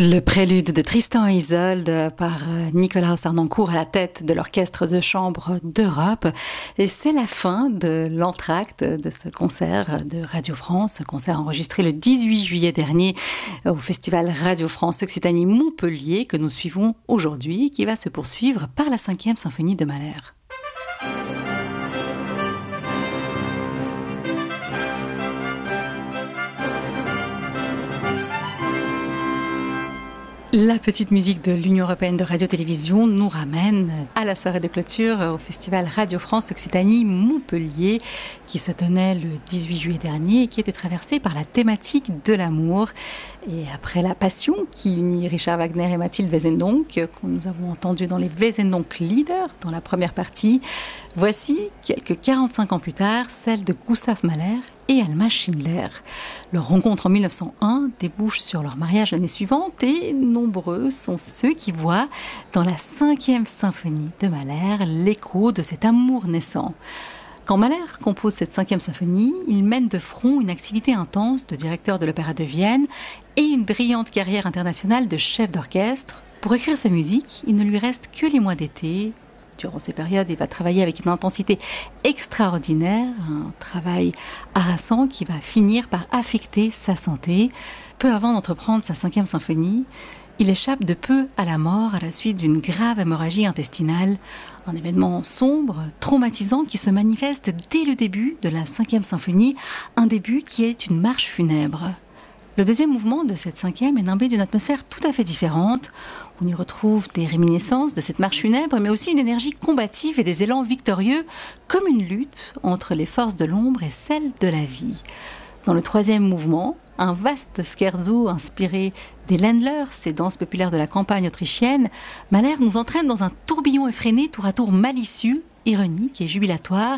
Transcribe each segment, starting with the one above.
Le prélude de Tristan et Isolde par Nicolas Sarnancourt à la tête de l'Orchestre de chambre d'Europe. Et c'est la fin de l'entracte de ce concert de Radio France, ce concert enregistré le 18 juillet dernier au Festival Radio France Occitanie Montpellier que nous suivons aujourd'hui, qui va se poursuivre par la 5e symphonie de Mahler. La petite musique de l'Union européenne de radio-télévision nous ramène à la soirée de clôture au Festival Radio France Occitanie Montpellier qui se tenait le 18 juillet dernier et qui était traversé par la thématique de l'amour. Et après la passion qui unit Richard Wagner et Mathilde Wesendonck, que nous avons entendu dans les Wesendonck Lieder, dans la première partie, voici, quelques 45 ans plus tard, celle de Gustav Mahler et Alma Schindler. Leur rencontre en 1901 débouche sur leur mariage l'année suivante et nombreux sont ceux qui voient dans la 5e symphonie de Mahler l'écho de cet amour naissant. Quand Mahler compose cette 5e symphonie, il mène de front une activité intense de directeur de l'Opéra de Vienne et une brillante carrière internationale de chef d'orchestre. Pour écrire sa musique, il ne lui reste que les mois d'été. Durant ces périodes, il va travailler avec une intensité extraordinaire, un travail harassant qui va finir par affecter sa santé. Peu avant d'entreprendre sa 5e symphonie, il échappe de peu à la mort à la suite d'une grave hémorragie intestinale, un événement sombre, traumatisant qui se manifeste dès le début de la 5e symphonie, un début qui est une marche funèbre. Le deuxième mouvement de cette 5e est nimbé d'une atmosphère tout à fait différente. On y retrouve des réminiscences de cette marche funèbre, mais aussi une énergie combative et des élans victorieux, comme une lutte entre les forces de l'ombre et celles de la vie. Dans le troisième mouvement, un vaste scherzo inspiré des Ländler, ces danses populaires de la campagne autrichienne, Mahler nous entraîne dans un tourbillon effréné, tour à tour malicieux, ironique et jubilatoire.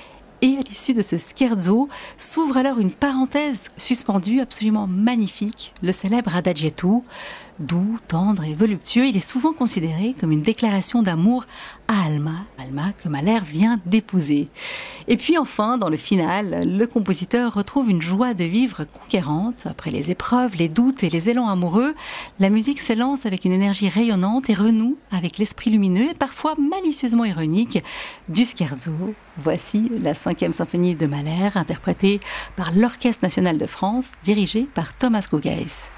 Et à l'issue de ce scherzo, s'ouvre alors une parenthèse suspendue absolument magnifique, le célèbre Adagietto. Doux, tendre et voluptueux, il est souvent considéré comme une déclaration d'amour à Alma que Mahler vient d'épouser. Et puis enfin, dans le final, le compositeur retrouve une joie de vivre conquérante. Après les épreuves, les doutes et les élans amoureux, la musique s'élance avec une énergie rayonnante et renoue avec l'esprit lumineux et parfois malicieusement ironique du scherzo. Voici la 5e symphonie de Mahler, interprétée par l'Orchestre national de France, dirigé par Thomas Gaugays.